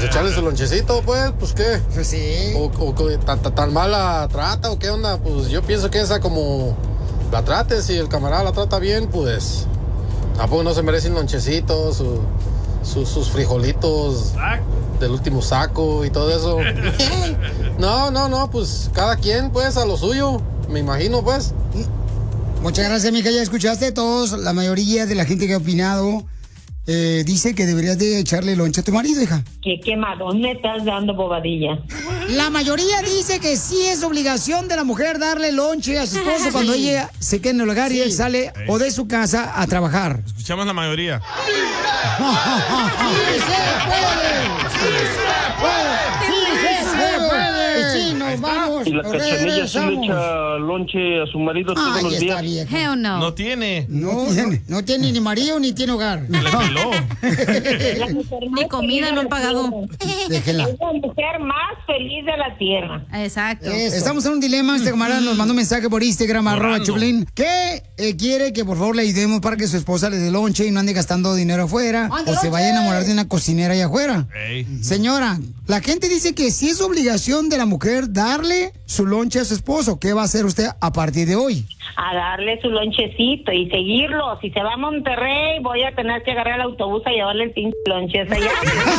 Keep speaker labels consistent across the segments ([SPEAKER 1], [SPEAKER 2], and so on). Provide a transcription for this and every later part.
[SPEAKER 1] pues echarle su lonchecito, pues qué.
[SPEAKER 2] Pues sí.
[SPEAKER 1] O tan mala trata o qué onda, pues yo pienso que esa como la trate, si el camarada la trata bien, pues tampoco no se merece un lonchecito, sus frijolitos del último saco y todo eso. No, pues cada quien pues a lo suyo, me imagino pues.
[SPEAKER 2] Muchas gracias, mija, ya escuchaste todos, la mayoría de la gente que ha opinado dice que deberías de echarle lonche a tu marido, hija.
[SPEAKER 3] Qué quemadón me estás dando, bobadilla.
[SPEAKER 2] La mayoría dice que sí es obligación de la mujer darle lonche a su esposo cuando ella se queda en el hogar y él sale o de su casa a trabajar.
[SPEAKER 4] Escuchamos la mayoría.
[SPEAKER 2] ¡Sí se puede! ¡Sí, nos vamos!
[SPEAKER 5] Y la Cachanilla sí le echa lonche a su marido todos los días.
[SPEAKER 6] Hell no.
[SPEAKER 4] No tiene.
[SPEAKER 2] No tiene ni marido ni tiene hogar.
[SPEAKER 4] Le peló.
[SPEAKER 6] Ni comida no han pagado.
[SPEAKER 2] Déjela.
[SPEAKER 3] Es la mujer más feliz de la tierra.
[SPEAKER 6] Exacto.
[SPEAKER 2] Estamos en un dilema. Este camarada nos mandó un mensaje por Instagram, @Chuplín, que quiere que por favor le ayudemos para que su esposa le dé lonche y no ande gastando dinero afuera o se vaya a enamorar de una cocinera allá afuera. Señora, la gente dice que si es obligación de la mujer darle su lonche a su esposo. ¿Qué va a hacer usted a partir de hoy?
[SPEAKER 3] A darle su lonchecito y seguirlo. Si se va a Monterrey, voy a tener que agarrar el autobús a llevarle el pinche lonche hasta allá.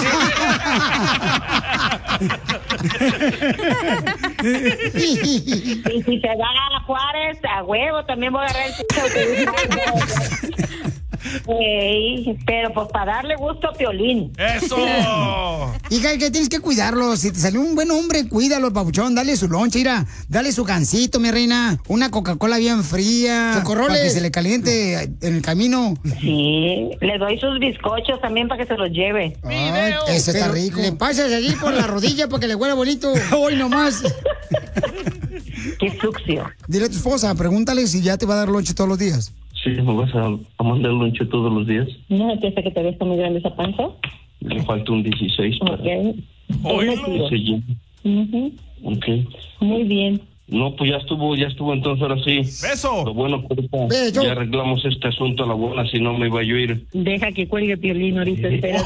[SPEAKER 3] Y si se va a Juárez, a huevo, también voy a agarrar el pinche autobús. Pero pues para darle gusto a Piolín.
[SPEAKER 4] ¡Eso!
[SPEAKER 2] Hija, que tienes que cuidarlo. Si te salió un buen hombre, cuídalo, papuchón. Dale su lonche, mira. Dale su gansito, mi reina. Una Coca-Cola bien fría. Para que se le caliente en el camino.
[SPEAKER 3] Sí, le doy sus bizcochos también para que se los lleve.
[SPEAKER 2] Ay, ese está rico. Le pasas allí por la rodilla para que le huela bonito. Hoy nomás.
[SPEAKER 3] Qué sucio.
[SPEAKER 2] Dile a tu esposa, pregúntale si ya te va a dar lonche todos los días.
[SPEAKER 5] Sí, ¿me vas a mandar lonche todos los días?
[SPEAKER 3] ¿No piensa que te ves muy grande esa panza?
[SPEAKER 5] Le falta un 16 para...
[SPEAKER 3] Oílo.
[SPEAKER 5] Ok.
[SPEAKER 3] Muy bien.
[SPEAKER 5] No, pues ya estuvo, entonces ahora sí.
[SPEAKER 4] ¡Beso!
[SPEAKER 5] Lo bueno que ahorita ya arreglamos este asunto a la buena, si no me iba yo a ir.
[SPEAKER 3] Deja que cuelgue Piolín ahorita, espérate.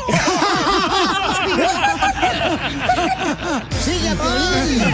[SPEAKER 2] ¡Sigue a Piolín!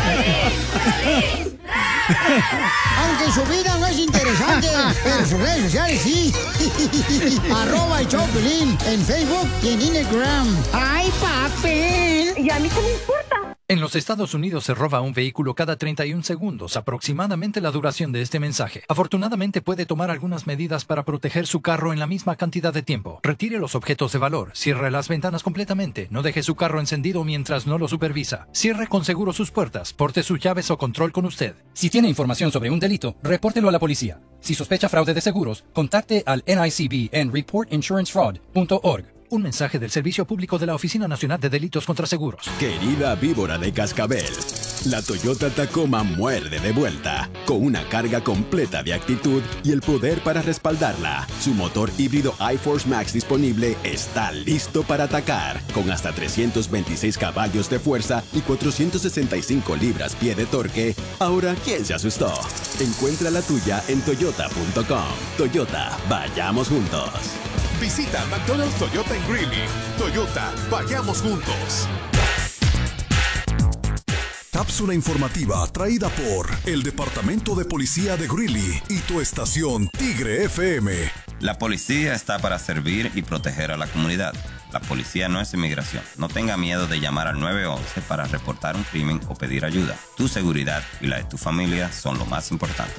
[SPEAKER 2] Aunque su vida no es interesante, pero sus redes sociales sí. @el Choplin en Facebook y en Instagram. ¡Ay, papi!
[SPEAKER 3] ¿Y a mí qué me importa?
[SPEAKER 7] En los Estados Unidos se roba un vehículo cada 31 segundos, aproximadamente la duración de este mensaje. Afortunadamente puede tomar algunas medidas para proteger su carro en la misma cantidad de tiempo. Retire los objetos de valor, cierre las ventanas completamente, no deje su carro encendido mientras no lo supervisa. Cierre con seguro sus puertas, porte sus llaves o control con usted. Si tiene información sobre un delito, repórtelo a la policía. Si sospecha fraude de seguros, contacte al NICB en reportinsurancefraud.org. Un mensaje del Servicio Público de la Oficina Nacional de Delitos contra Seguros.
[SPEAKER 8] Querida víbora de cascabel, la Toyota Tacoma muerde de vuelta, con una carga completa de actitud y el poder para respaldarla. Su motor híbrido iForce Max disponible está listo para atacar, con hasta 326 caballos de fuerza y 465 libras-pie de torque. Ahora, ¿quién se asustó? Encuentra la tuya en toyota.com. Toyota, vayamos juntos.
[SPEAKER 9] Visita McDonald's Toyota en Greeley. Toyota, vayamos juntos. Cápsula informativa traída por el Departamento de Policía de Greeley y tu estación Tigre FM.
[SPEAKER 10] La policía está para servir y proteger a la comunidad. La policía no es inmigración. No tenga miedo de llamar al 911 para reportar un crimen o pedir ayuda. Tu seguridad y la de tu familia son lo más importante.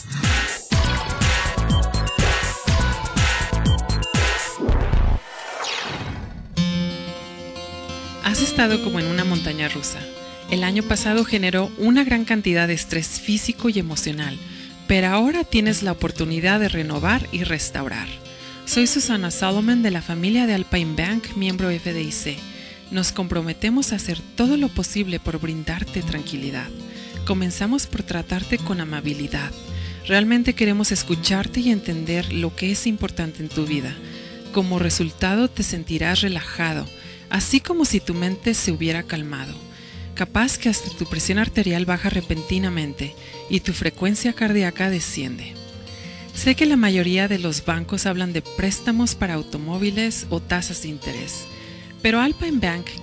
[SPEAKER 11] Has estado como en una montaña rusa. El año pasado generó una gran cantidad de estrés físico y emocional, pero ahora tienes la oportunidad de renovar y restaurar. Soy Susana Solomon de la familia de Alpine Bank, miembro FDIC. Nos comprometemos a hacer todo lo posible por brindarte tranquilidad. Comenzamos por tratarte con amabilidad. Realmente queremos escucharte y entender lo que es importante en tu vida. Como resultado te sentirás relajado, así como si tu mente se hubiera calmado. Capaz que hasta tu presión arterial baja repentinamente y tu frecuencia cardíaca desciende. Sé que la mayoría de los bancos hablan de préstamos para automóviles o tasas de interés, pero Alpine Bank